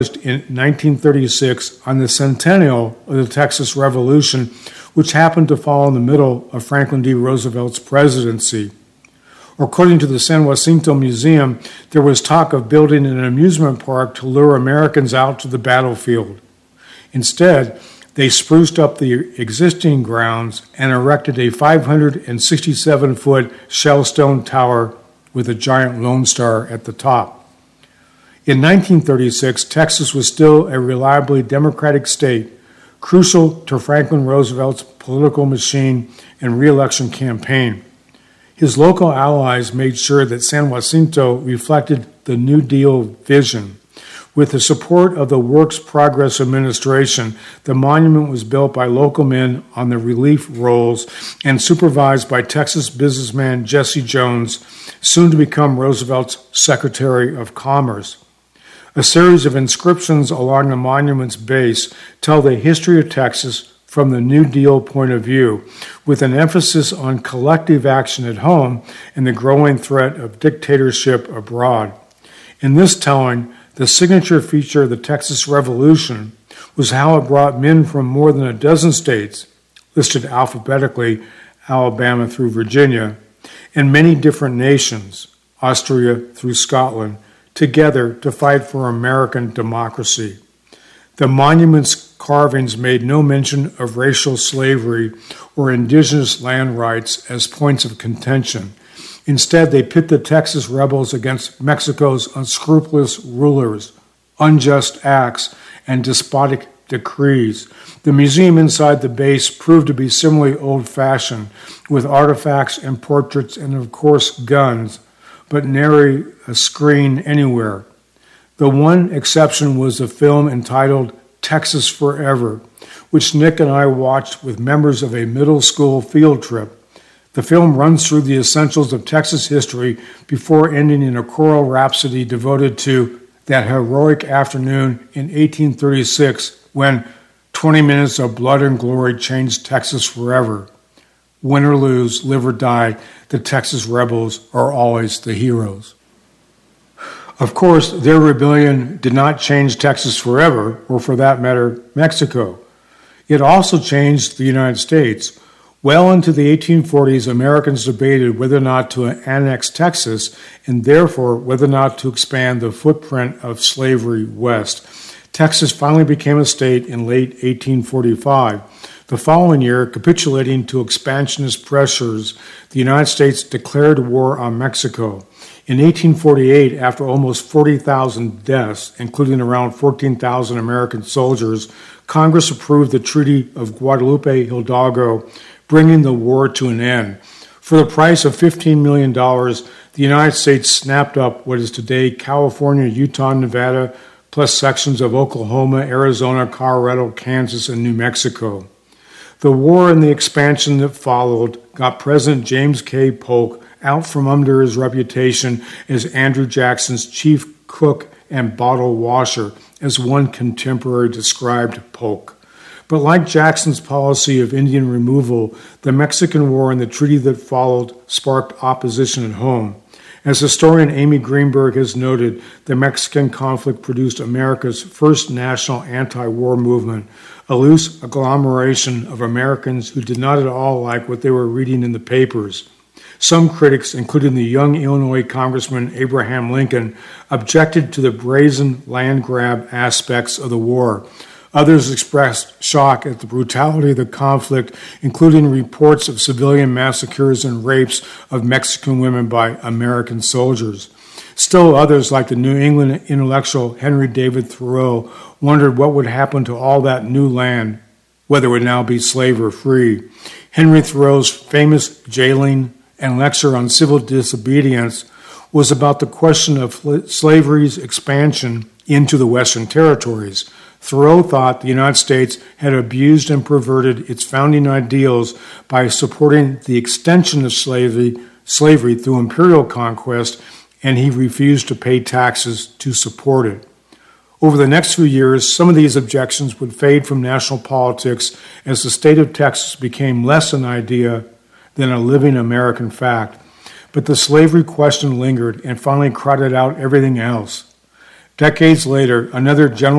in 1936 on the centennial of the Texas Revolution, which happened to fall in the middle of Franklin D. Roosevelt's presidency. According to the San Jacinto Museum, there was talk of building an amusement park to lure Americans out to the battlefield. Instead, they spruced up the existing grounds and erected a 567-foot shellstone tower with a giant Lone Star at the top. In 1936, Texas was still a reliably Democratic state, crucial to Franklin Roosevelt's political machine and re-election campaign. His local allies made sure that San Jacinto reflected the New Deal vision. With the support of the Works Progress Administration, the monument was built by local men on the relief rolls and supervised by Texas businessman Jesse Jones, soon to become Roosevelt's Secretary of Commerce. A series of inscriptions along the monument's base tell the history of Texas from the New Deal point of view, with an emphasis on collective action at home and the growing threat of dictatorship abroad. In this telling, the signature feature of the Texas Revolution was how it brought men from more than a dozen states, listed alphabetically, Alabama through Virginia, and many different nations, Austria through Scotland, together to fight for American democracy. The monument's carvings made no mention of racial slavery or indigenous land rights as points of contention. Instead, they pit the Texas rebels against Mexico's unscrupulous rulers, unjust acts, and despotic decrees. The museum inside the base proved to be similarly old-fashioned, with artifacts and portraits and, of course, guns, but nary a screen anywhere. The one exception was a film entitled Texas Forever, which Nick and I watched with members of a middle school field trip. The film runs through the essentials of Texas history before ending in a choral rhapsody devoted to that heroic afternoon in 1836 when 20 minutes of blood and glory changed Texas forever. Win or lose, live or die, the Texas rebels are always the heroes. Of course, their rebellion did not change Texas forever, or for that matter, Mexico. It also changed the United States. Well into the 1840s, Americans debated whether or not to annex Texas, and therefore whether or not to expand the footprint of slavery west. Texas finally became a state in late 1845. The following year, capitulating to expansionist pressures, the United States declared war on Mexico. In 1848, after almost 40,000 deaths, including around 14,000 American soldiers, Congress approved the Treaty of Guadalupe Hidalgo, bringing the war to an end. For the price of $15 million, the United States snapped up what is today California, Utah, Nevada, plus sections of Oklahoma, Arizona, Colorado, Kansas, and New Mexico. The war and the expansion that followed got President James K. Polk out from under his reputation as Andrew Jackson's chief cook and bottle washer, as one contemporary described Polk. But like Jackson's policy of Indian removal, the Mexican War and the treaty that followed sparked opposition at home. As historian Amy Greenberg has noted, the Mexican conflict produced America's first national anti-war movement, a loose agglomeration of Americans who did not at all like what they were reading in the papers. Some critics, including the young Illinois Congressman Abraham Lincoln, objected to the brazen land grab aspects of the war. Others expressed shock at the brutality of the conflict, including reports of civilian massacres and rapes of Mexican women by American soldiers. Still others, like the New England intellectual Henry David Thoreau, wondered what would happen to all that new land, whether it would now be slave or free. Henry Thoreau's famous jailing and lecture on civil disobedience was about the question of slavery's expansion into the Western territories. Thoreau thought the United States had abused and perverted its founding ideals by supporting the extension of slavery through imperial conquest, and he refused to pay taxes to support it. Over the next few years, some of these objections would fade from national politics as the state of Texas became less an idea than a living American fact. But the slavery question lingered and finally crowded out everything else. Decades later, another General